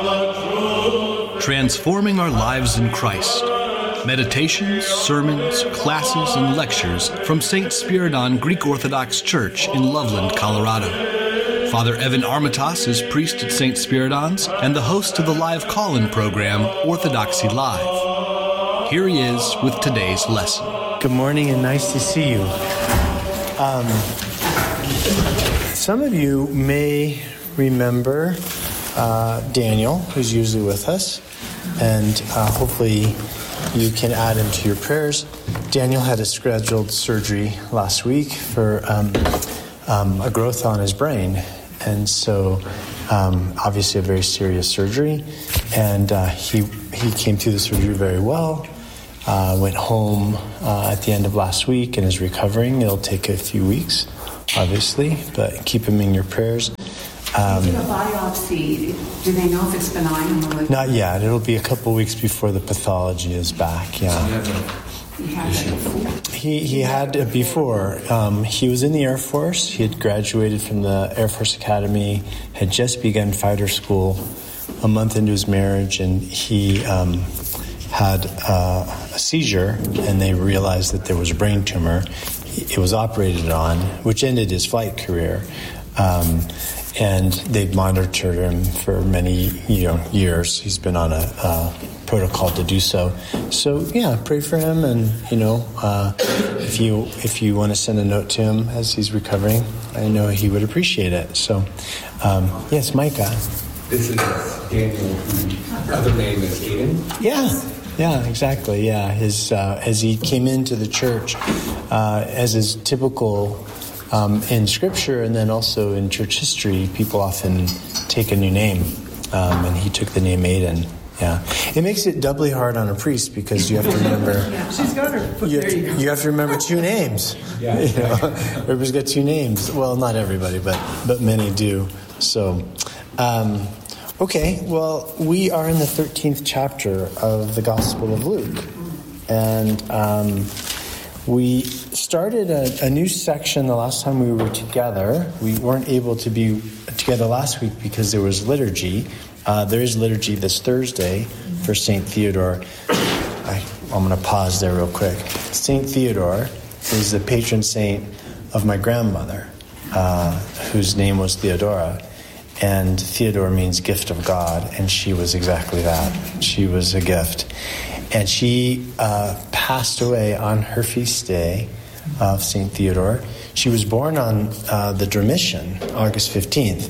Transforming our lives in Christ. Meditations, sermons, classes, and lectures from St. Spiridon Greek Orthodox Church in Loveland, Colorado. Father Evan Armitage is priest at St. Spiridon's and the host of the live call-in program, Orthodoxy Live. Here he is with today's lesson. Good morning and nice to see you. Some of you may remember Daniel, who's usually with us, and hopefully you can add him to your prayers. Daniel had a scheduled surgery last week for a growth on his brain, and so obviously a very serious surgery, and he came through the surgery very well. Went home at the end of last week and is recovering. It'll take a few weeks, obviously, but keep him in your prayers. Is it a biopsy? Do they know if it's benign? Not yet. It'll be a couple weeks before the pathology is back. Yeah. He had it before. He was in the Air Force. He had graduated from the Air Force Academy, had just begun fighter school a month into his marriage, and he had a seizure, and they realized that there was a brain tumor. It was operated on, which ended his flight career. And they've monitored him for many years. He's been on a protocol to do so. So yeah, pray for him, and if you want to send a note to him as he's recovering, I know he would appreciate it. So yes, Micah. This is Daniel, whose other name is Aiden. Yeah, exactly. Yeah, as he came into the church, as is typical. In Scripture and then also in church history, people often take a new name, and he took the name Aiden. Yeah, it makes it doubly hard on a priest because you have to remember. She's got her. You have to remember two names. Yeah. Everybody's got two names. Well, not everybody, but many do. So, okay. Well, we are in the 13th chapter of the Gospel of Luke, and we started a new section the last time we were together. We weren't able to be together last week because there was liturgy. There is liturgy this Thursday for St. Theodore. I'm going to pause there real quick. St. Theodore is the patron saint of my grandmother, whose name was Theodora. And Theodore means gift of God, and she was exactly that. She was a gift. And she passed away on her feast day of St. Theodore. She was born on the Dormition, August 15th.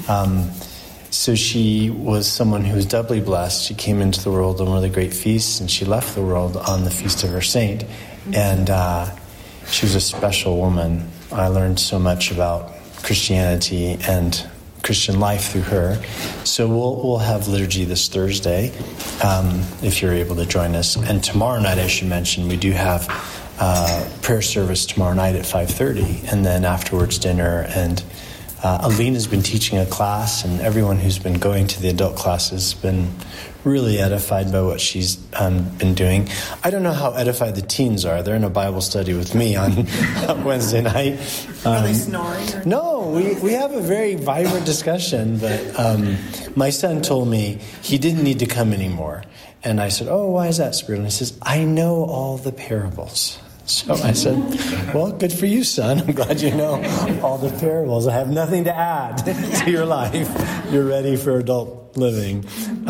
So she was someone who was doubly blessed. She came into the world on one of the great feasts, and she left the world on the feast of her saint. And she was a special woman. I learned so much about Christianity and Christian life through her. So we'll have liturgy this Thursday, if you're able to join us. And tomorrow night, I should mention, we do have prayer service tomorrow night at 5:30, and then afterwards dinner. And Aline has been teaching a class, and everyone who's been going to the adult class has been really edified by what she's been doing. I don't know how edified the teens are. They're in a Bible study with me on Wednesday night. Are they snoring? No, we have a very vibrant discussion, but my son told me he didn't need to come anymore. And I said, oh, why is that, Spirit? And he says, I know all the parables. So I said, well, good for you, son. I'm glad you know all the parables. I have nothing to add to your life. You're ready for adult living.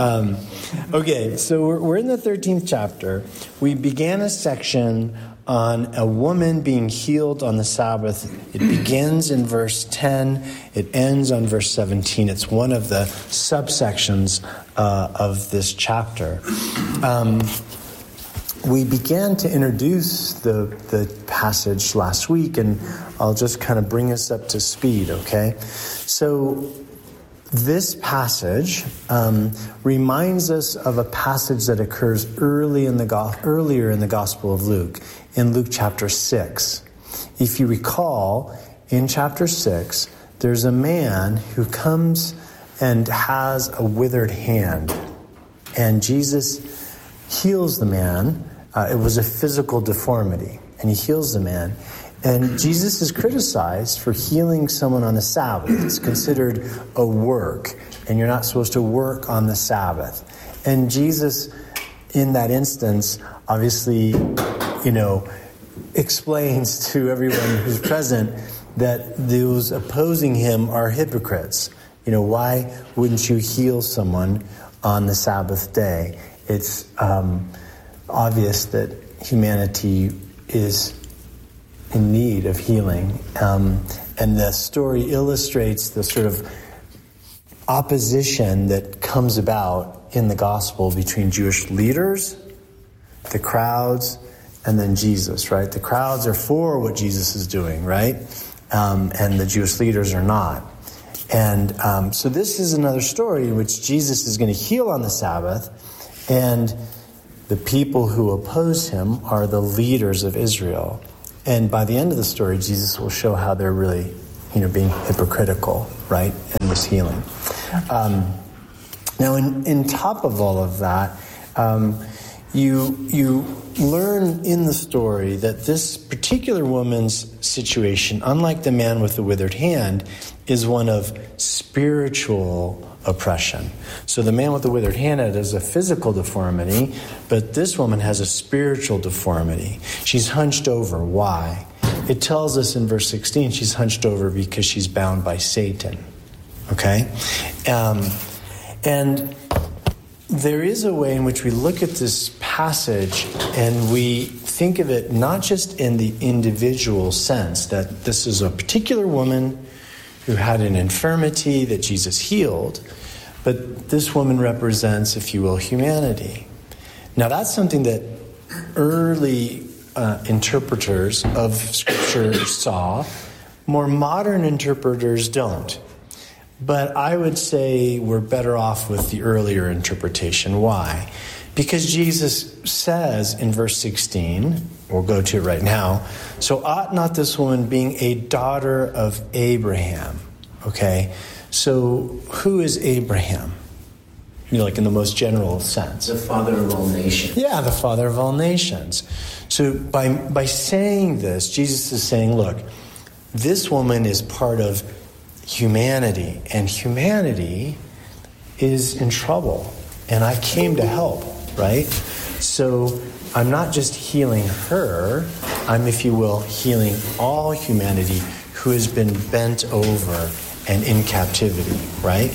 Okay, so we're in the 13th chapter. We began a section on a woman being healed on the Sabbath. It begins in verse 10. It ends on verse 17. It's one of the subsections of this chapter. We began to introduce the passage last week, and I'll just kind of bring us up to speed, okay? So this passage reminds us of a passage that occurs earlier in the Gospel of Luke, in Luke chapter 6. If you recall, in chapter 6, there's a man who comes and has a withered hand, and Jesus heals the man. It was a physical deformity, and he heals the man. And Jesus is criticized for healing someone on the Sabbath. It's considered a work, and you're not supposed to work on the Sabbath. And Jesus, in that instance, obviously, explains to everyone who's present that those opposing him are hypocrites. Why wouldn't you heal someone on the Sabbath day? It's obvious that humanity is in need of healing. And the story illustrates the sort of opposition that comes about in the gospel between Jewish leaders, the crowds, and then Jesus, right? The crowds are for what Jesus is doing, right? And the Jewish leaders are not. And so this is another story in which Jesus is going to heal on the Sabbath, and the people who oppose him are the leaders of Israel. And by the end of the story, Jesus will show how they're really, being hypocritical, right, in this healing. Now, in top of all of that, you learn in the story that this particular woman's situation, unlike the man with the withered hand, is one of spiritual oppression. So the man with the withered hand has a physical deformity, but this woman has a spiritual deformity. She's hunched over. Why? It tells us in verse 16 she's hunched over because she's bound by Satan. Okay? And there is a way in which we look at this passage and we think of it not just in the individual sense that this is a particular woman who had an infirmity that Jesus healed, but this woman represents, if you will, humanity. Now that's something that early interpreters of Scripture saw. More modern interpreters don't. But I would say we're better off with the earlier interpretation. Why? Because Jesus says in verse 16, we'll go to it right now, so ought not this woman, being a daughter of Abraham? Okay, so who is Abraham? Like in the most general sense. The father of all nations. Yeah, the father of all nations. So by saying this, Jesus is saying, look, this woman is part of humanity, and humanity is in trouble, and I came to help, right? So I'm not just healing her, I'm, if you will, healing all humanity who has been bent over and in captivity, right?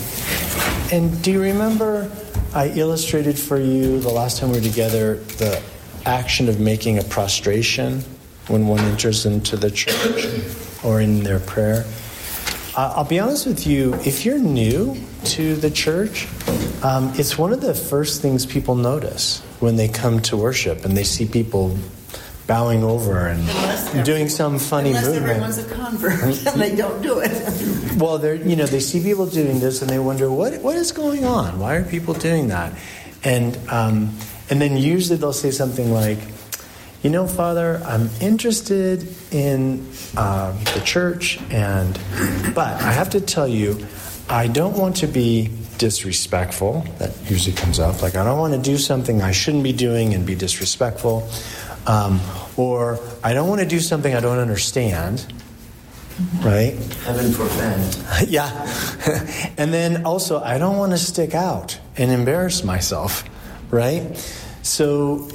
And do you remember I illustrated for you the last time we were together the action of making a prostration when one enters into the church or in their prayer? I'll be honest with you, if you're new to the church, it's one of the first things people notice when they come to worship and they see people bowing over and doing some funny movement. Unless everyone's a convert and they don't do it. Well, they see people doing this and they wonder, what is going on? Why are people doing that? And then usually they'll say something like, Father, I'm interested in the church, but I have to tell you, I don't want to be disrespectful. That usually comes up. Like, I don't want to do something I shouldn't be doing and be disrespectful. Or I don't want to do something I don't understand. Right? Heaven forbid. Yeah. And then also, I don't want to stick out and embarrass myself. Right? So,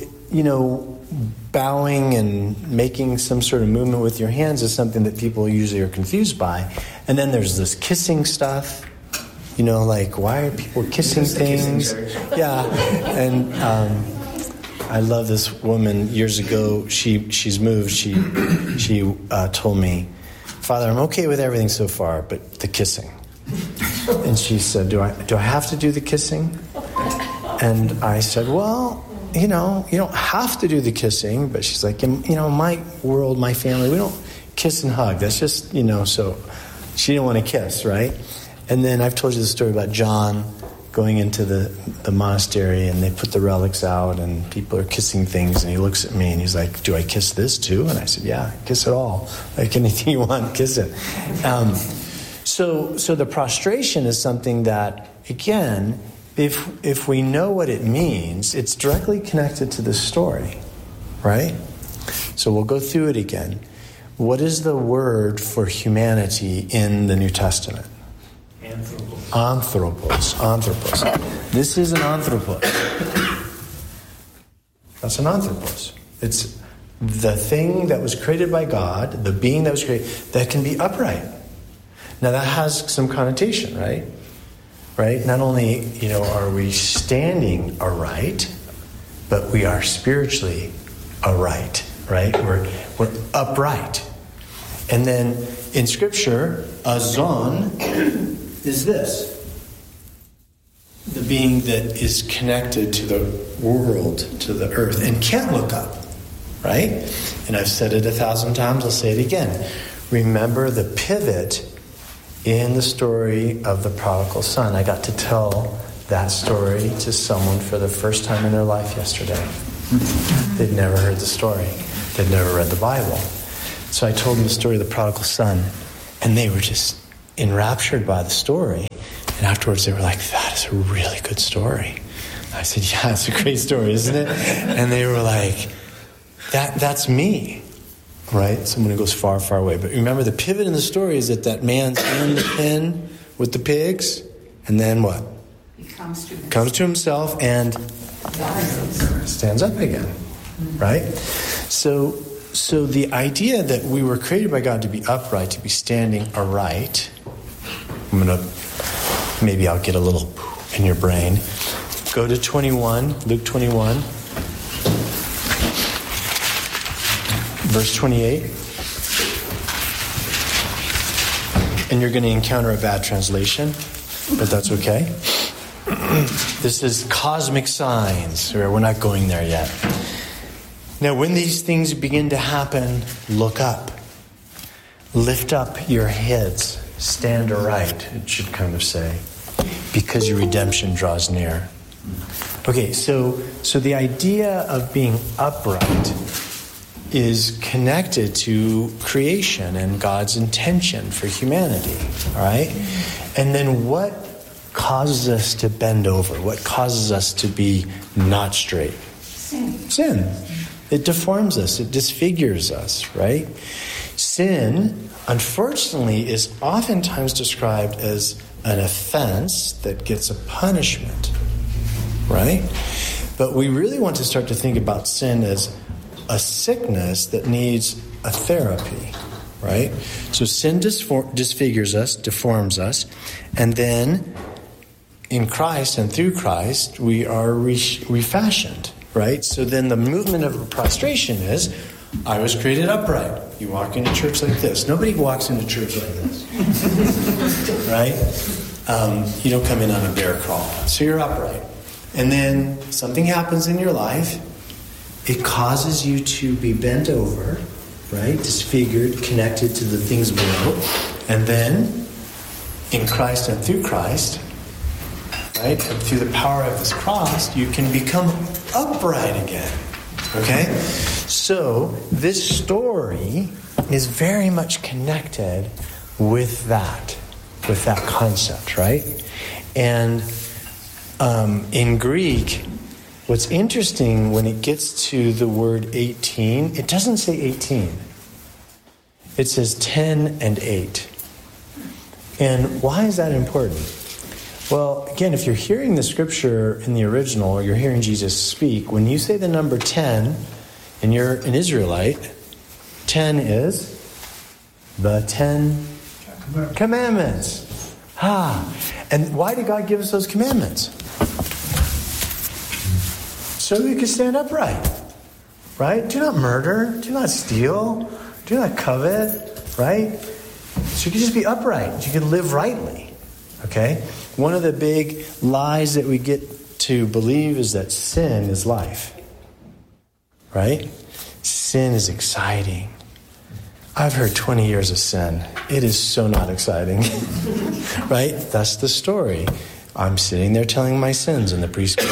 bowing and making some sort of movement with your hands is something that people usually are confused by. And then there's this kissing stuff. Like, why are people kissing things? Yeah. And I love this woman. Years ago, she's moved. She told me, Father, I'm okay with everything so far, but the kissing. And she said, do I have to do the kissing? And I said, well, you don't have to do the kissing. But she's like, my world, my family, we don't kiss and hug. That's just, so she didn't want to kiss, right? And then I've told you the story about John going into the monastery, and they put the relics out, and people are kissing things, and he looks at me, and he's like, do I kiss this too? And I said, yeah, kiss it all. Like anything you want, kiss it. So the prostration is something that, again, if we know what it means, it's directly connected to the story, right? So we'll go through it again. What is the word for humanity in the New Testament? Anthropos. Anthropos. This is an anthropos. That's an anthropos. It's the thing that was created by God, the being that was created, that can be upright. Now that has some connotation, right? Right? Not only, are we standing aright, but we are spiritually aright, right? We're upright. And then in Scripture, azon is this. The being that is connected to the world, to the earth, and can't look up, right? And I've said it 1,000 times, I'll say it again. Remember the pivot in the story of the prodigal son. I got to tell that story to someone for the first time in their life yesterday. They'd never heard the story. They'd never read the Bible. So I told them the story of the prodigal son, and they were just enraptured by the story. And afterwards they were like, that is a really good story. I said, yeah, it's a great story, isn't it? And they were like, that's me. Right? Someone who goes far, far away. But remember, the pivot in the story is that man's in the pen with the pigs, and then what? He comes to himself and stands up again. Right? So the idea that we were created by God to be upright, to be standing aright, maybe I'll get a little in your brain. Go to 21, Luke 21. Verse 28. And you're going to encounter a bad translation, but that's okay. This is cosmic signs. We're not going there yet. Now, when these things begin to happen, look up. Lift up your heads. Stand aright, it should kind of say, because your redemption draws near. Okay, so the idea of being upright is connected to creation and God's intention for humanity, all right? And then what causes us to bend over? What causes us to be not straight? Sin. It deforms us. It disfigures us, right? Sin, unfortunately, is oftentimes described as an offense that gets a punishment, right? But we really want to start to think about sin as a sickness that needs a therapy, right? So sin disfigures us, deforms us, and then in Christ and through Christ, we are refashioned, right? So then the movement of prostration is, I was created upright. You walk into church like this. Nobody walks into church like this, right? You don't come in on a bear crawl. So you're upright. And then something happens in your life. It causes you to be bent over, right? Disfigured, connected to the things below. And then, in Christ and through Christ, right? And through the power of His cross, you can become upright again. Okay? So, this story is very much connected with that concept, right? And in Greek, what's interesting when it gets to the word 18, it doesn't say 18. It says 10 and 8. And why is that important? Well, again, if you're hearing the scripture in the original, or you're hearing Jesus speak, when you say the number 10, and you're an Israelite, 10 is the 10 commandments. And why did God give us those commandments? So we can stand upright, right? Do not murder, do not steal, do not covet, right? So you can just be upright. You can live rightly, okay? One of the big lies that we get to believe is that sin is life, right? Sin is exciting. I've heard 20 years of sin. It is so not exciting, right? That's the story. I'm sitting there telling my sins in the preschool.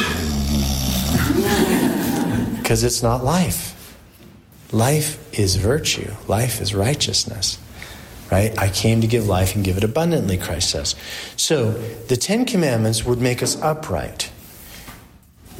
Because it's not life. Life is virtue. Life is righteousness. Right? I came to give life and give it abundantly, Christ says. So, the 10 Commandments would make us upright.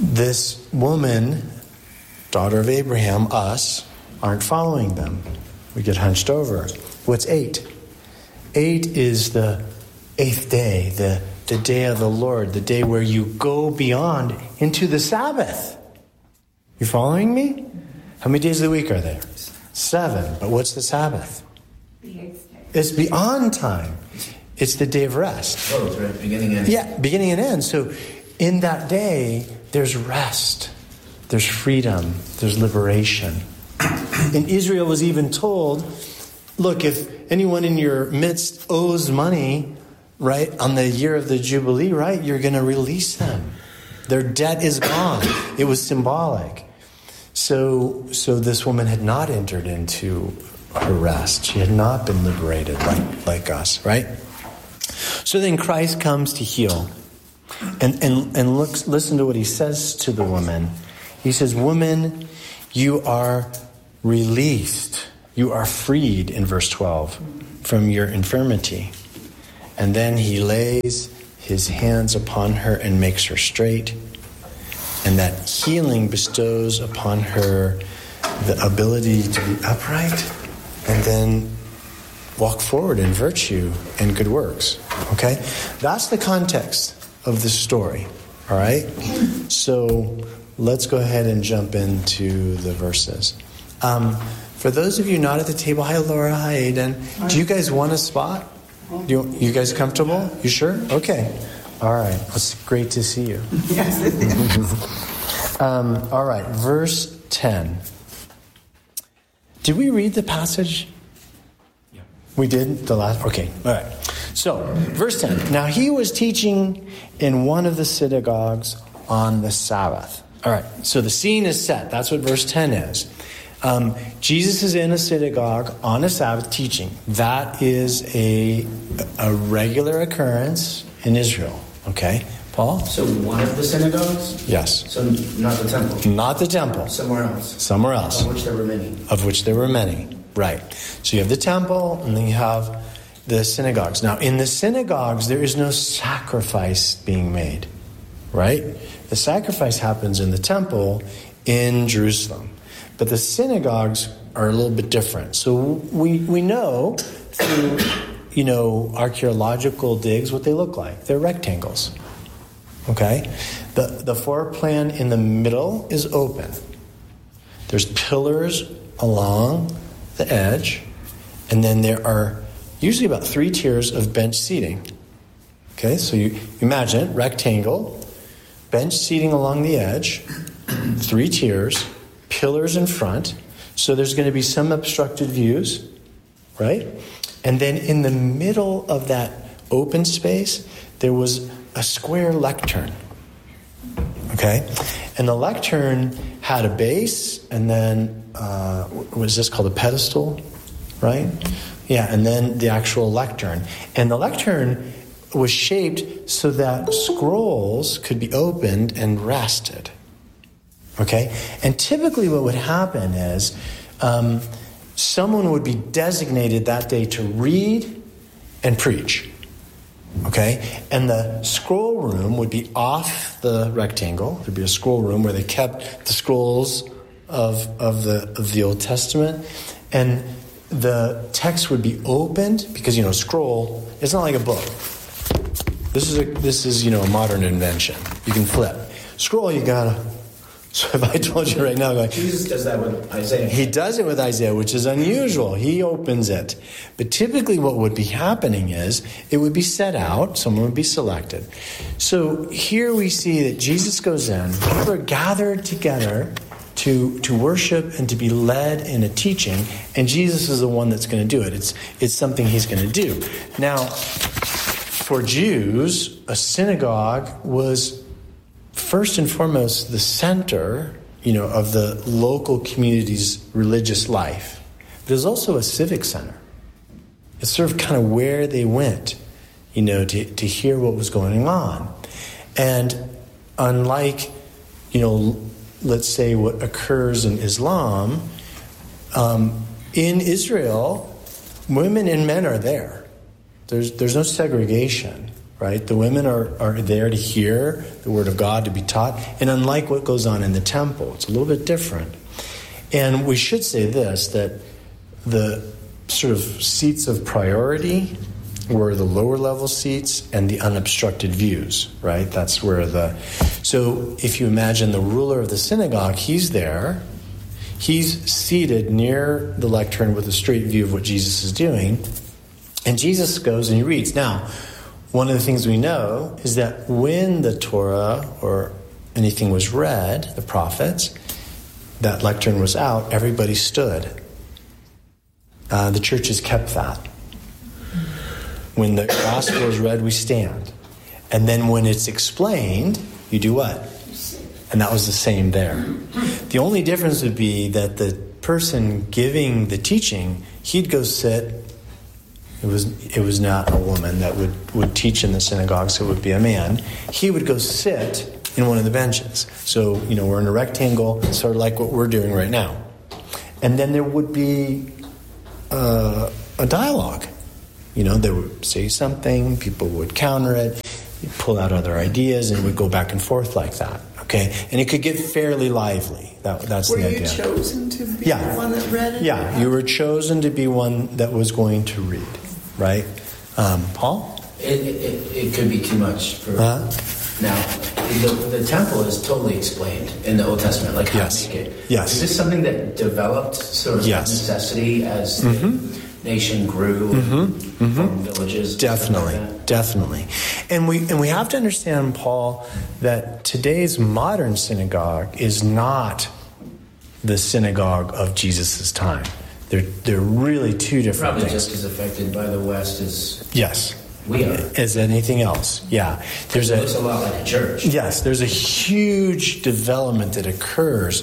This woman, daughter of Abraham, us, aren't following them. We get hunched over. What's 8? 8 is the 8th day, the day of the Lord, the day where you go beyond into the Sabbath. You following me? How many days of the week are there? 7. But what's the Sabbath? The 8th day. It's beyond time. It's the day of rest. Oh, it's right. Beginning and end. Yeah, beginning and end. So in that day, there's rest. There's freedom. There's liberation. And Israel was even told, look, if anyone in your midst owes money, right, on the year of the Jubilee, right, you're going to release them. Their debt is gone. It was symbolic. So this woman had not entered into her rest. She had not been liberated like us, right? So then Christ comes to heal. And listen to what he says to the woman. He says, woman, you are released. You are freed, in verse 12, from your infirmity. And then he lays his hands upon her and makes her straight. And that healing bestows upon her the ability to be upright and then walk forward in virtue and good works. Okay? That's the context of this story. All right? So let's go ahead and jump into the verses. For those of you not at the table, hi Laura, hi Aiden. Do you guys want a spot? You guys comfortable? You sure? Okay. All right. It's great to see you. Yes, it is. All right. Verse 10. Did we read the passage? Yeah. We did? The last? Okay. All right. So, verse 10. Now he was teaching in one of the synagogues on the Sabbath. All right. So the scene is set. That's what verse 10 is. Jesus is in a synagogue on a Sabbath teaching. That is a regular occurrence in Israel. Okay, Paul? So one of the synagogues? Yes. So not the temple? Not the temple. Somewhere else? Somewhere else. Of which there were many? Of which there were many, right. So you have the temple and then you have the synagogues. Now, in the synagogues, there is no sacrifice being made, right? The sacrifice happens in the temple in Jerusalem. But the synagogues are a little bit different. So we know through, archaeological digs what they look like. They're rectangles. Okay? The floor plan in the middle is open. There's pillars along the edge, and then there are usually about 3 tiers of bench seating. Okay? So you imagine rectangle, bench seating along the edge, 3 tiers, pillars in front, so there's going to be some obstructed views, right? And then in the middle of that open space, there was a square lectern, okay? And the lectern had a base, and then, what is this called, a pedestal, right? Yeah, and then the actual lectern. And the lectern was shaped so that scrolls could be opened and rested. Okay? And typically what would happen is someone would be designated that day to read and preach. Okay? And the scroll room would be off the rectangle. There'd be a scroll room where they kept the scrolls of the Old Testament. And the text would be opened because, scroll, it's not like a book. This is a modern invention. You can flip. Scroll, you gotta. So if I told you right now, Jesus does that with Isaiah. He does it with Isaiah, which is unusual. He opens it. But typically what would be happening is it would be set out, someone would be selected. So here we see that Jesus goes in, people are gathered together to worship and to be led in a teaching, and Jesus is the one that's going to do it. It's something he's going to do. Now, for Jews, a synagogue was first and foremost the center, of the local community's religious life. But it was also a civic center. It's sort of kind of where they went, to hear what was going on. And unlike, let's say what occurs in Islam, in Israel, women and men are there. There's no segregation. Right? The women are there to hear the word of God, to be taught. And unlike what goes on in the temple, it's a little bit different. And we should say this, that the sort of seats of priority were the lower level seats and the unobstructed views, right? That's where so if you imagine the ruler of the synagogue, he's there. He's seated near the lectern with a straight view of what Jesus is doing. And Jesus goes and he reads. Now, one of the things we know is that when the Torah or anything was read, the prophets, that lectern was out, everybody stood. The church has kept that. When the gospel is read, we stand. And then when it's explained, you do what? And that was the same there. The only difference would be that the person giving the teaching, he'd go sit. It was not a woman that would teach in the synagogue, so it would be a man. He would go sit in one of the benches. So, we're in a rectangle, sort of like what we're doing right now. And then there would be a dialogue. They would say something, people would counter it, pull out other ideas, and it would go back and forth like that. Okay? And it could get fairly lively. That's the idea. Were you chosen to be the one that read it? Yeah, you were chosen to be one that was going to read. Right? Paul? It could be too much for... Now, the temple is totally explained in the Old Testament, like how to make it. Yes. Is this something that developed sort of necessity as the nation grew from villages? Definitely. And we have to understand, Paul, that today's modern synagogue is not the synagogue of Jesus' time. They're really two different Probably things. just as affected by the West as we are. As anything else. Yeah. It looks a lot like a church. Yes, there's a huge development that occurs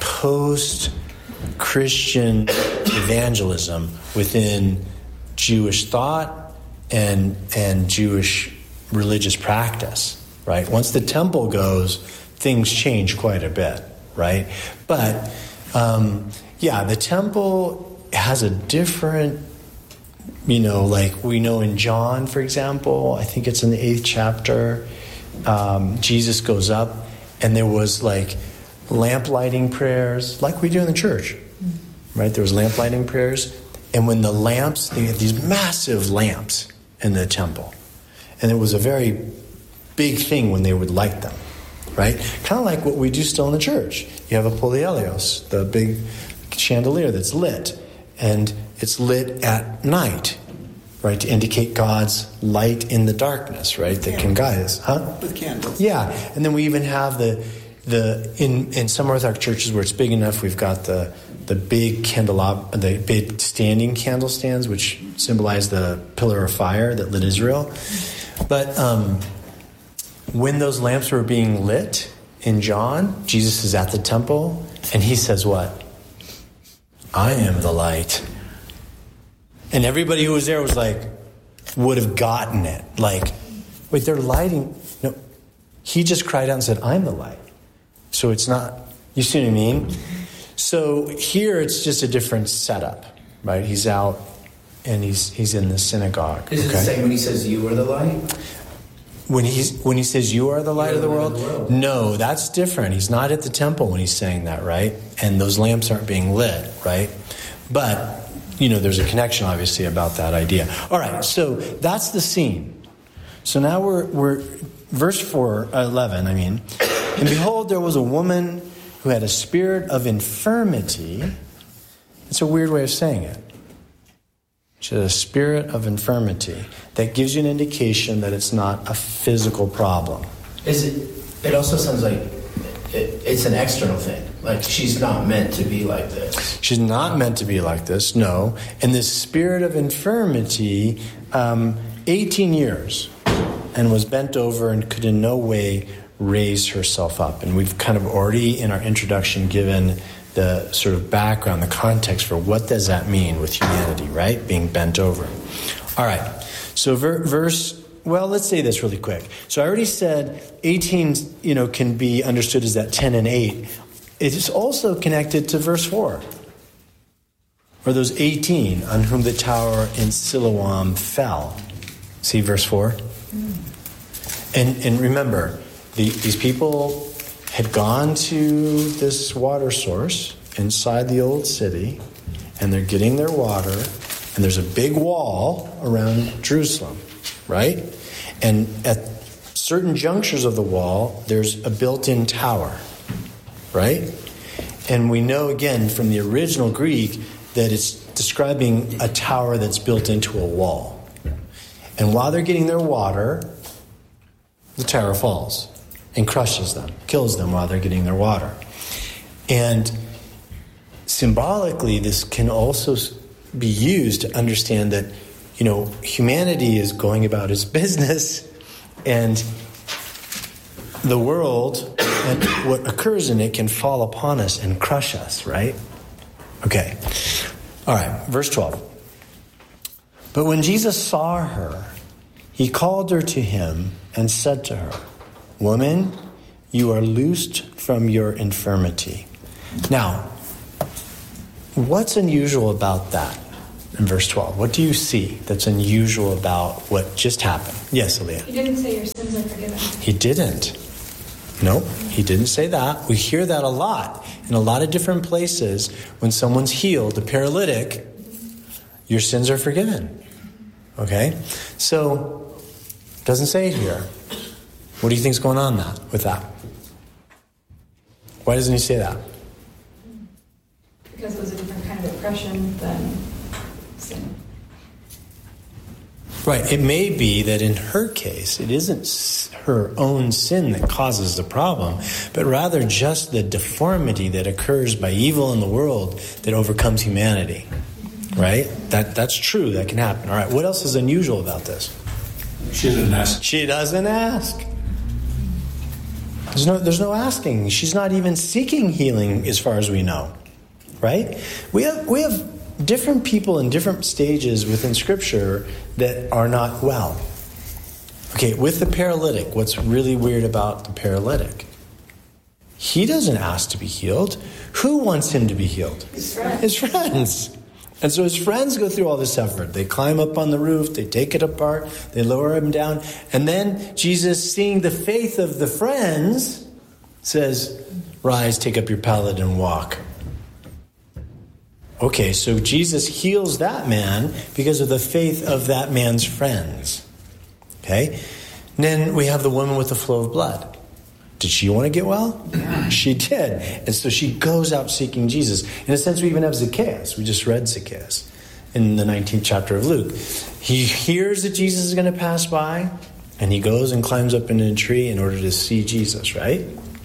post-Christian evangelism within Jewish thought and Jewish religious practice, right? Once the temple goes, things change quite a bit, right? But, the temple has a different, like we know in John, for example, I think it's in the 8th chapter, Jesus goes up and there was like lamp lighting prayers, like we do in the church, right? There was lamp lighting prayers. And when the lamps, they had these massive lamps in the temple. And it was a very big thing when they would light them, right? Kind of like what we do still in the church. You have a polyelios, the big chandelier that's lit. And it's lit at night, right, to indicate God's light in the darkness, right, that can guide us. With candles. Yeah, and then we even have in some Orthodox churches where it's big enough, we've got the big the big standing candle stands, which symbolize the pillar of fire that lit Israel. But when those lamps were being lit in John, Jesus is at the temple, and he says what? I am the light. And everybody who was there was like, would have gotten it. Like, wait, they're lighting. No, he just cried out and said, I'm the light. So it's not, you see what I mean? So here it's just a different setup, right? He's out and he's in the synagogue. Is it the same when he says you are the light? When he says you are the light of the world? No, that's different. He's not at the temple when he's saying that, right? And those lamps aren't being lit, right? But, there's a connection, obviously, about that idea. All right, so that's the scene. So now we're verse 11, And behold, there was a woman who had a spirit of infirmity. It's a weird way of saying it. She had a spirit of infirmity. That gives you an indication that it's not a physical problem. It also sounds like it's an external thing. Like she's not meant to be like this. She's not meant to be like this, no. And this spirit of infirmity, 18 years, and was bent over and could in no way raise herself up. And we've kind of already in our introduction given the sort of background, the context for what does that mean with humanity, right? Being bent over. All right. So let's say this really quick. So I already said 18, can be understood as that 10 and 8. It is also connected to verse 4. Or those 18 on whom the tower in Siloam fell. See verse 4? And remember, these people had gone to this water source inside the old city, and they're getting their water, and there's a big wall around Jerusalem, right? And at certain junctures of the wall, there's a built-in tower, right? And we know, again, from the original Greek, that it's describing a tower that's built into a wall. And while they're getting their water, the tower falls and crushes them, kills them while they're getting their water. And symbolically, this can also be used to understand that, humanity is going about its business, and the world and what occurs in it can fall upon us and crush us, right? Okay. All right, verse 12. But when Jesus saw her, he called her to him and said to her, "Woman, you are loosed from your infirmity." Now, what's unusual about that in verse 12? What do you see that's unusual about what just happened? Yes, Aaliyah. He didn't say your sins are forgiven. He didn't. Nope, he didn't say that. We hear that a lot in a lot of different places. When someone's healed, a paralytic, your sins are forgiven. Okay? So, doesn't say it here. What do you think's going on with that? Why doesn't he say that? Because it was a different kind of oppression than sin. Right. It may be that in her case, it isn't her own sin that causes the problem, but rather just the deformity that occurs by evil in the world that overcomes humanity. Right? That's true. That can happen. All right. What else is unusual about this? She doesn't ask. She doesn't ask. There's no asking. She's not even seeking healing as far as we know. Right? We have different people in different stages within Scripture that are not well. Okay, with the paralytic, what's really weird about the paralytic? He doesn't ask to be healed. Who wants him to be healed? His friends. His friends. And so his friends go through all this effort. They climb up on the roof, they take it apart, they lower him down, and then Jesus, seeing the faith of the friends, says, "Rise, take up your pallet and walk." Okay, so Jesus heals that man because of the faith of that man's friends. Okay? And then we have the woman with the flow of blood. Did she want to get well? Yeah. She did. And so she goes out seeking Jesus. In a sense, we even have Zacchaeus. We just read Zacchaeus in the 19th chapter of Luke. He hears that Jesus is going to pass by, and he goes and climbs up in a tree in order to see Jesus, right?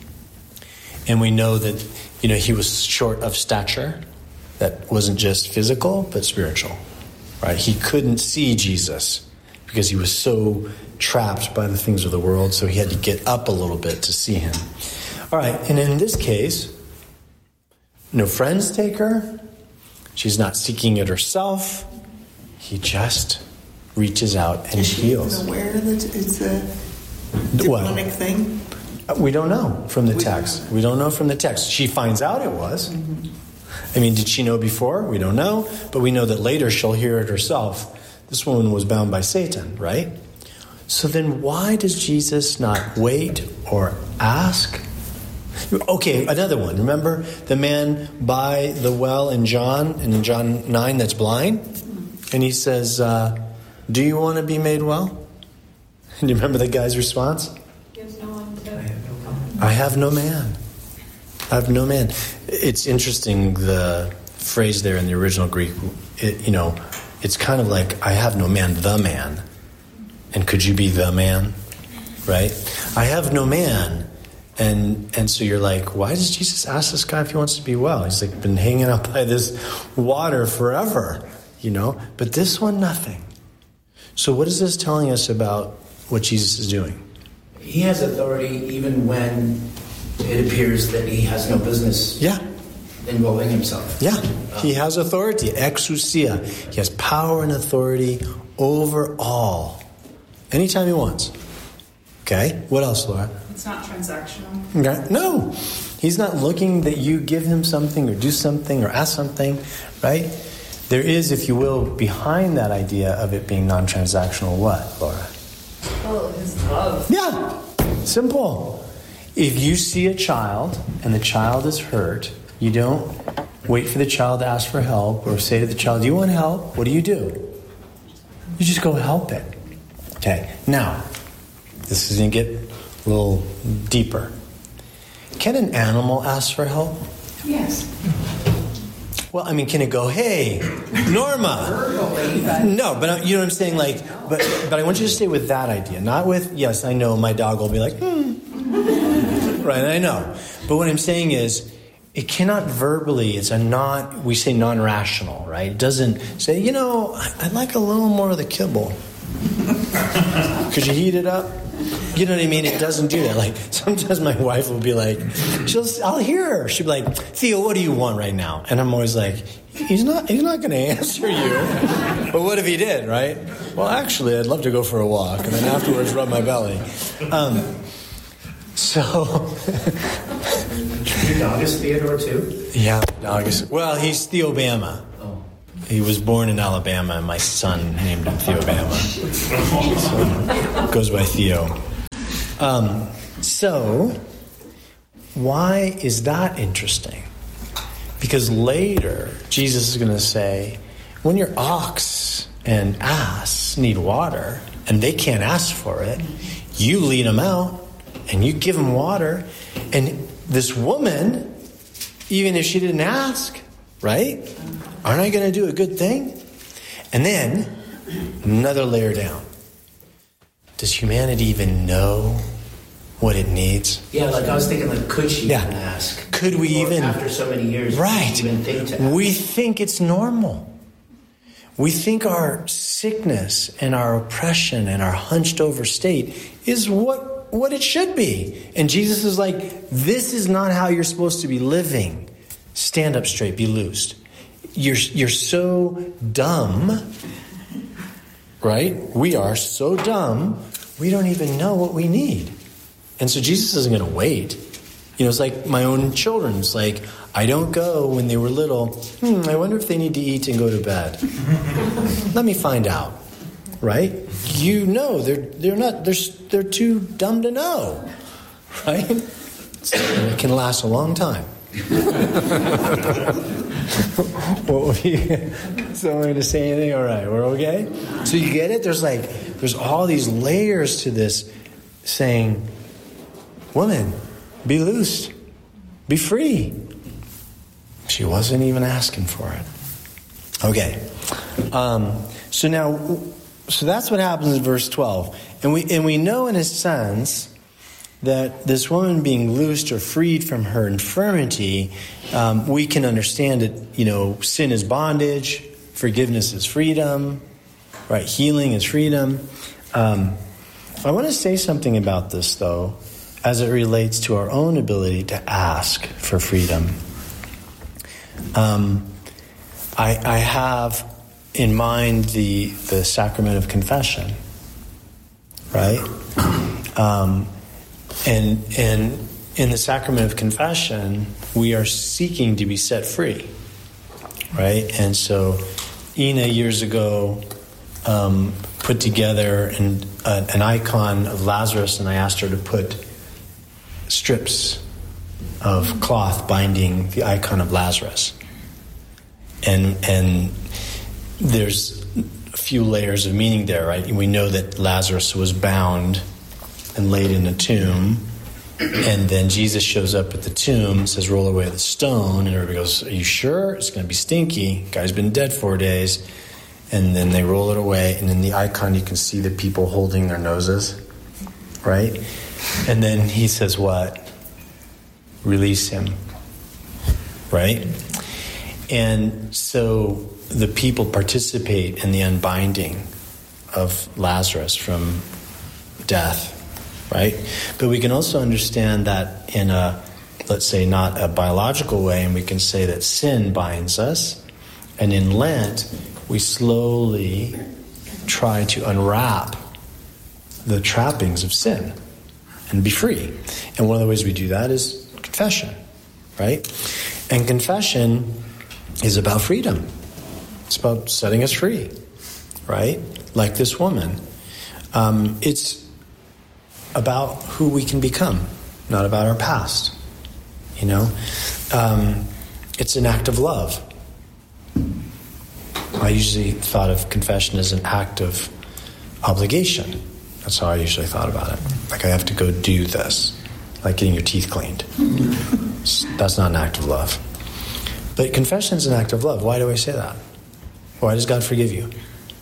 And we know that, he was short of stature. That wasn't just physical, but spiritual, right? He couldn't see Jesus because he was so trapped by the things of the world, so he had to get up a little bit to see him. All right, and in this case, no friends take her. She's not seeking it herself. He just reaches out and heals. Is she aware that it's a demonic thing? We don't know from the text. We don't know from the text. She finds out it was. Mm-hmm. I mean, did she know before? We don't know. But we know that later she'll hear it herself. This woman was bound by Satan, right? So then why does Jesus not wait or ask? Okay, another one. Remember the man by the well in John 9 that's blind? And he says, "Do you want to be made well?" And you remember the guy's response? Gives no one to I have no man. I have no man. It's interesting, the phrase there in the original Greek, it's kind of like, I have no man, the man. And could you be the man? Right? I have no man. And so you're like, why does Jesus ask this guy if he wants to be well? He's like been hanging out by this water forever, But this one, nothing. So what is this telling us about what Jesus is doing? He has authority even when it appears that he has no business involving himself. Yeah, he has authority, exousia. He has power and authority over all. Anytime he wants. Okay, what else, Laura? It's not transactional. Okay. No, he's not looking that you give him something or do something or ask something, right? There is, if you will, behind that idea of it being non-transactional, what, Laura? Oh, his love. Yeah, simple. If you see a child and the child is hurt, you don't wait for the child to ask for help or say to the child, do you want help? What do? You just go help it. Okay, now, this is going to get a little deeper. Can an animal ask for help? Yes. Well, I mean, can it go, hey, Norma? No, but you know what I'm saying? Like, but I want you to stay with that idea. Not with, yes, I know my dog will be like, Right, I know. But what I'm saying is, it cannot verbally, we say non-rational, right? It doesn't say, I'd like a little more of the kibble. Could you heat it up? You know what I mean? It doesn't do that. Like, sometimes my wife will be like, I'll hear her. She'll be like, Theo, what do you want right now? And I'm always like, he's not going to answer you. But what if he did, right? Well, actually, I'd love to go for a walk. And then afterwards, rub my belly. Your dog is Theodore, too? Yeah, dog is... Well, he's Theobama. Oh. He was born in Alabama, and my son named him Theobama. So, goes by Theo. So, why is that interesting? Because later, Jesus is going to say, when your ox and ass need water, and they can't ask for it, you lead them out, and you give them water, and this woman, even if she didn't ask, right? Aren't I going to do a good thing? And then, another layer down. Does humanity even know what it needs? Yeah, like I was thinking, could she even ask? Could we even... After so many years, right. even think to ask? We think it's normal. We think our sickness and our oppression and our hunched over state is what it should be. And Jesus is like, this is not how you're supposed to be living. Stand up straight, be loosed. You're so dumb, right? We are so dumb, we don't even know what we need. And so Jesus isn't going to wait. It's like my own children. It's like, I don't go when they were little, I wonder if they need to eat and go to bed. Let me find out. Right? They're too dumb to know. Right? So it can last a long time. Someone to say anything? All right, we're okay? So you get it? There's all these layers to this saying, woman, be loose, be free. She wasn't even asking for it. Okay. So that's what happens in verse 12. And we know in a sense that this woman being loosed or freed from her infirmity, we can understand that, sin is bondage, forgiveness is freedom, right? Healing is freedom. I want to say something about this, though, as it relates to our own ability to ask for freedom. I have in mind the sacrament of confession, right? And in the sacrament of confession, we are seeking to be set free, right? And so Ina years ago put together an icon of Lazarus, and I asked her to put strips of cloth binding the icon of Lazarus. And there's a few layers of meaning there, right? We know that Lazarus was bound and laid in a tomb, and then Jesus shows up at the tomb, says, roll away the stone, and everybody goes, are you sure? It's going to be stinky. Guy's been dead 4 days. And then they roll it away, and in the icon you can see the people holding their noses, right? And then he says what? Release him, right? And so the people participate in the unbinding of Lazarus from death, right? But we can also understand that in a, let's say, not a biological way, and we can say that sin binds us. And in Lent, we slowly try to unwrap the trappings of sin and be free. And one of the ways we do that is confession, right? And confession is about freedom. It's about setting us free, right? Like this woman. It's about who we can become, not about our past, And It's an act of love. I usually thought of confession as an act of obligation. That's how I usually thought about it. Like I have to go do this, like getting your teeth cleaned. That's not an act of love. But confession is an act of love. Why do I say that? Why does God forgive you?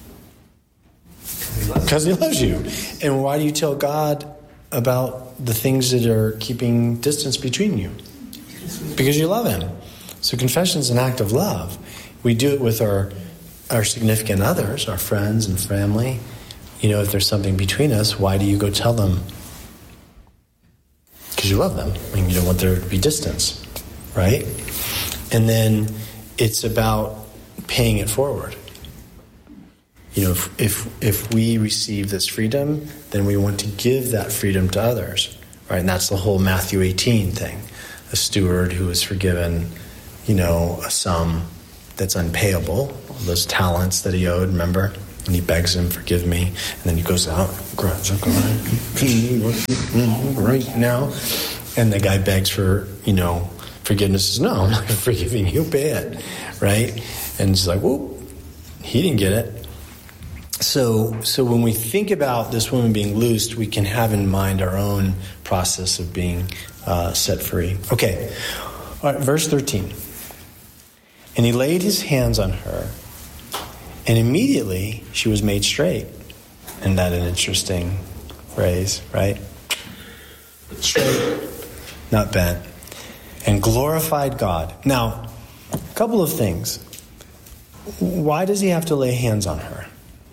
Because he loves you. And why do you tell God about the things that are keeping distance between you? Because you love him. So confession is an act of love. We do it with our significant others, our friends and family. You know, if there's something between us, why do you go tell them? Because you love them. I mean, you don't want there to be distance, right? And then it's about paying it forward. You know, if we receive this freedom, then we want to give that freedom to others, right? And that's the whole Matthew 18 thing. A steward who is forgiven, you know, a sum that's unpayable, those talents that he owed, remember? And he begs him, forgive me. And then he goes out, grabs right now. And the guy begs for, you know, forgiveness. Says, no, I'm not forgiving you, pay it, right? And he's like, whoop, he didn't get it. So when we think about this woman being loosed, we can have in mind our own process of being set free. Okay, all right, verse 13. And he laid his hands on her, and immediately she was made straight. Isn't that an interesting phrase, right? Straight, not bent. And glorified God. Now, a couple of things. Why does he have to lay hands on her?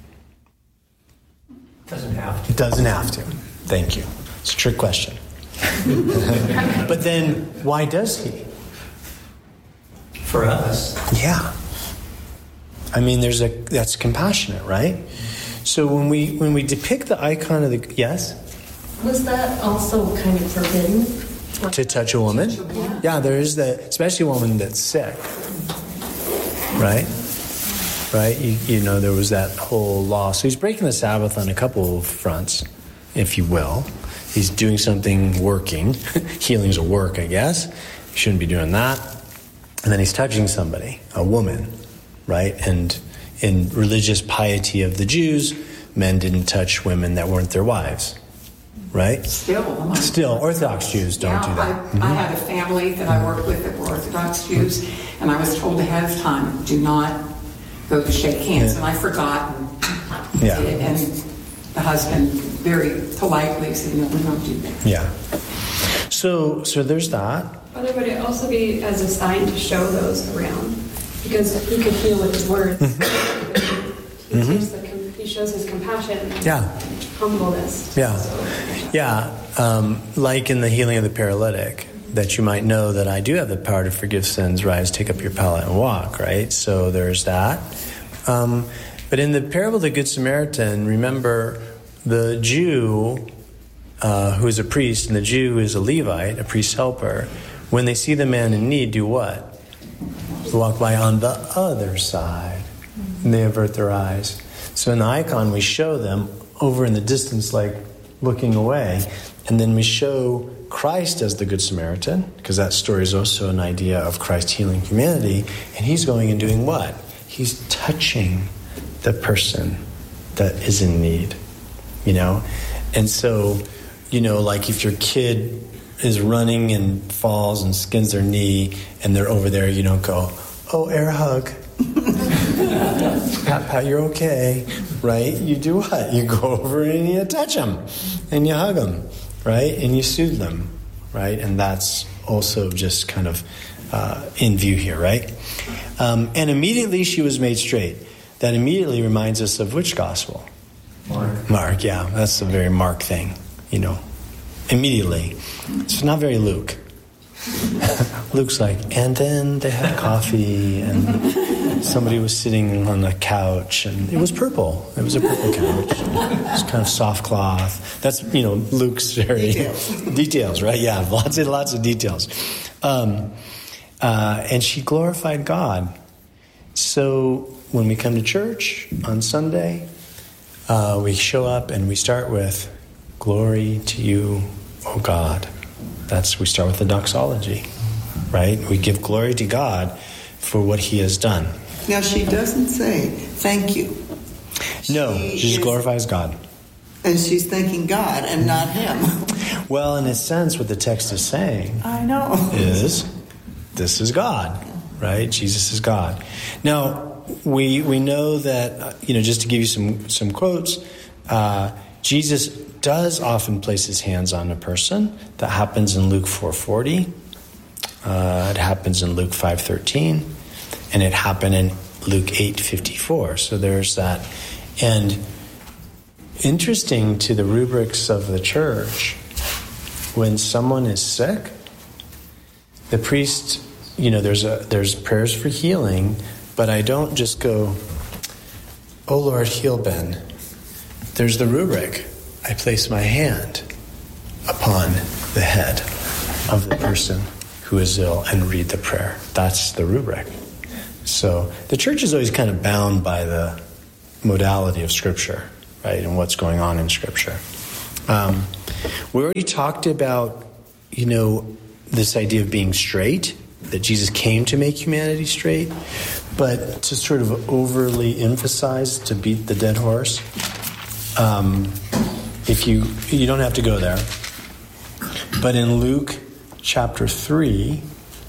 Doesn't have to. Doesn't have to. Thank you. It's a trick question. But then, why does he? For us. Yeah. I mean, that's compassionate, right? So when we depict the icon of the was that also kind of forbidden? To touch a woman? Yeah, there is especially a woman that's sick. Right? Right? You know, there was that whole law. So he's breaking the Sabbath on a couple of fronts, if you will. He's doing something working. Healing's a work, I guess. He shouldn't be doing that. And then he's touching somebody, a woman, right? And in religious piety of the Jews, men didn't touch women that weren't their wives, right? Still, Orthodox Jews don't do that. I had a family that I worked with that were Orthodox Jews, and I was told ahead of time, do not go to shake hands. And I forgot and did it. And the husband very politely said, no, we don't do that. Yeah. So there's that. Father, would it also be as a sign to show those around? Because he could heal with his words. He shows his compassion and humbleness. Yeah. Like in the healing of the paralytic, that you might know that I do have the power to forgive sins, rise, take up your pallet and walk, right? So there's that. But in the parable of the Good Samaritan, remember the Jew who is a priest and the Jew who is a Levite, a priest's helper, when they see the man in need, do what? They walk by on the other side, and they avert their eyes. So in the icon, we show them over in the distance, like looking away, and then we show Christ as the Good Samaritan, because that story is also an idea of Christ healing humanity, and he's going and doing what? He's touching the person that is in need, you know? And so, you know, like if your kid is running and falls and skins their knee and they're over there, you don't go, oh, air hug. Pat, you're okay, right? You do what? You go over and you touch them and you hug them, right? And you soothe them, right? And that's also just kind of in view here, right? And immediately she was made straight. That immediately reminds us of which gospel? Mark, yeah. That's a very Mark thing, you know. Immediately. It's not very Luke. Luke's like, and then they had coffee, and somebody was sitting on a couch, and it was purple. It was a purple couch. It was kind of soft cloth. That's, you know, Luke's very... Details, right? Yeah, lots of details. And she glorified God. So when we come to church on Sunday, we show up and we start with, glory to you, O God. We start with the doxology, right? We give glory to God for what he has done. Now, she doesn't say thank you. No, she just glorifies God. And she's thanking God and not him. Well, in a sense, what the text is saying I know. is this is God, right? Jesus is God. Now, we know that, just to give you some quotes, Jesus does often place his hands on a person. That happens in Luke 4:40. It happens in Luke 5:13. And it happened in Luke 8:54. So there's that. And interesting to the rubrics of the church, when someone is sick, the priest, there's prayers for healing, but I don't just go, "Oh Lord, heal Ben." There's the rubric. I place my hand upon the head of the person who is ill and read the prayer. That's the rubric. So the church is always kind of bound by the modality of Scripture, right, and what's going on in Scripture. We already talked about, this idea of being straight, that Jesus came to make humanity straight, but to sort of overly emphasize, to beat the dead horse, if you don't have to go there, but in Luke chapter 3,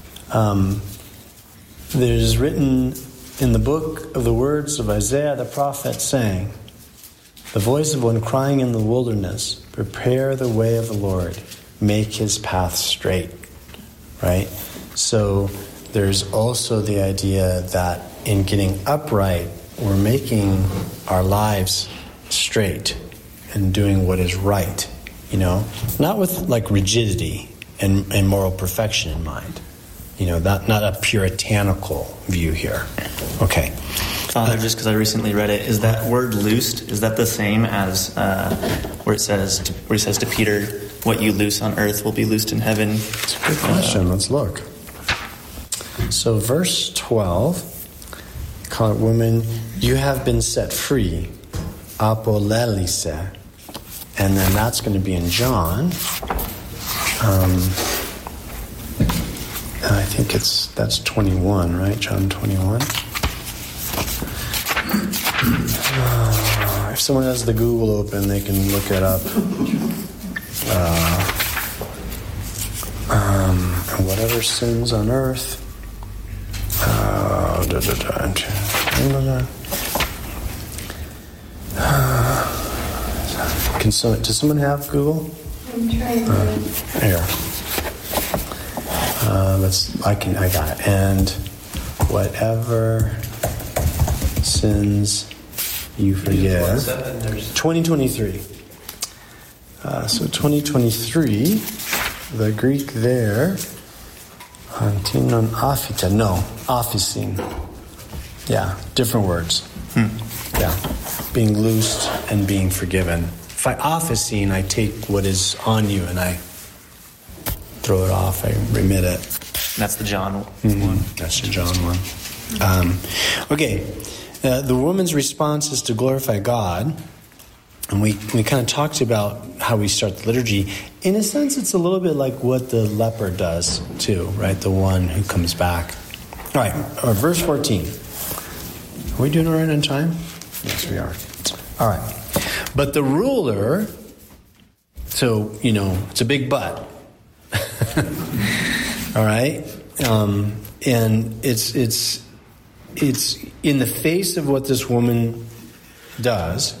there's written in the book of the words of Isaiah the prophet saying, "The voice of one crying in the wilderness, prepare the way of the Lord, make his path straight." Right? So there's also the idea that in getting upright, we're making our lives straight and doing what is right, not with like rigidity and moral perfection in mind. Not a puritanical view here. Okay. Father, just because I recently read it, is that word "loosed"? Is that the same as where he says to Peter, "What you loose on earth will be loosed in heaven"? That's a good question. Let's look. So, verse 12, call it, "Woman, you have been set free, apolelise," and then that's going to be in John. I think that's 21, right? John 21. If someone has the Google open, they can look it up. And whatever sins on earth. Does someone have Google? I'm trying to. Here. I got it. And whatever sins you forgive. 2023. So 2023, the Greek there, antinon aphita. No, aphisin. Yeah, different words. Yeah, being loosed and being forgiven. If I aphisin, I take what is on you and I throw it off, I remit it. That's the John one. That's the John one. Okay, the woman's response is to glorify God. And we kind of talked about how we start the liturgy. In a sense, it's a little bit like what the leper does too, right? The one who comes back. All right, verse 14. Are we doing all right on time? Yes, we are. All right. But the ruler, so, it's a big but. All right? And it's in the face of what this woman does,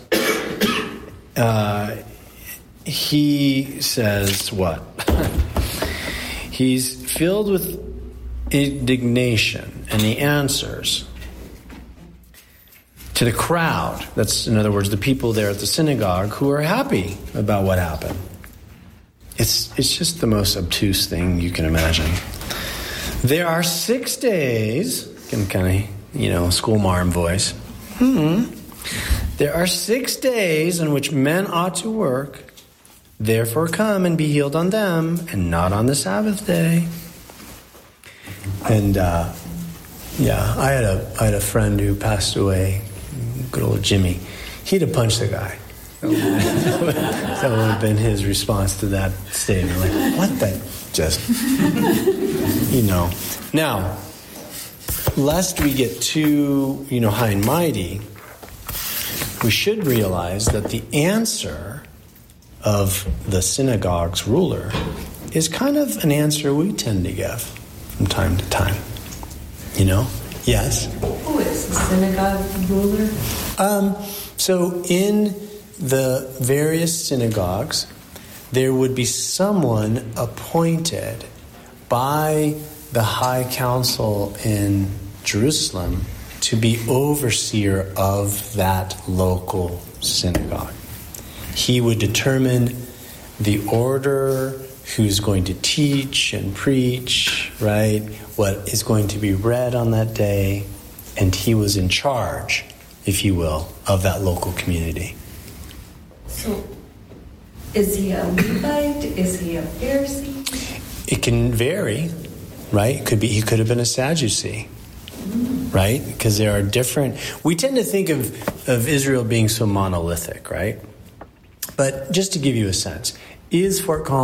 he says what? He's filled with indignation, and he answers to the crowd. That's, in other words, the people there at the synagogue who are happy about what happened. It's just the most obtuse thing you can imagine. There are 6 days, in kind of, schoolmarm voice. There are 6 days in which men ought to work. Therefore come and be healed on them, and not on the Sabbath day. And I had a friend who passed away, good old Jimmy. He'd have punched the guy. That would have been his response to that statement. Like, what the? Just, Now, lest we get too, high and mighty, we should realize that the answer of the synagogue's ruler is kind of an answer we tend to give from time to time. Yes? Who is the synagogue ruler? So in the various synagogues, there would be someone appointed by the high council in Jerusalem to be overseer of that local synagogue. He would determine the order, who's going to teach and preach, right? What is going to be read on that day. And he was in charge, if you will, of that local community. So, is he a Levite? Is he a Pharisee? It can vary, right? He could have been a Sadducee, right? Because there are different. We tend to think of Israel being so monolithic, right? But just to give you a sense, is Fort Collins